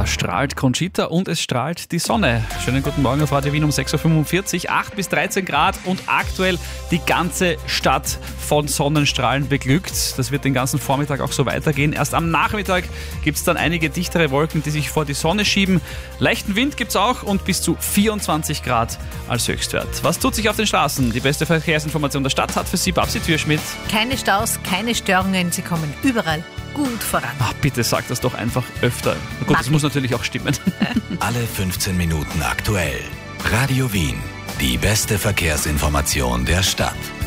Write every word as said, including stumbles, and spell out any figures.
Da strahlt Conchita und es strahlt die Sonne. Schönen guten Morgen auf Radio Wien um sechs Uhr fünfundvierzig, acht bis dreizehn Grad und aktuell die ganze Stadt von Sonnenstrahlen beglückt. Das wird den ganzen Vormittag auch so weitergehen. Erst am Nachmittag gibt es dann einige dichtere Wolken, die sich vor die Sonne schieben. Leichten Wind gibt es auch und bis zu vierundzwanzig Grad als Höchstwert. Was tut sich auf den Straßen? Die beste Verkehrsinformation der Stadt hat für Sie Babsi Türschmidt. Keine Staus, keine Störungen, sie kommen überall gut voran. Ach, bitte sag das doch einfach öfter. Na gut, das muss natürlich auch stimmen. Alle fünfzehn Minuten aktuell. Radio Wien, die beste Verkehrsinformation der Stadt.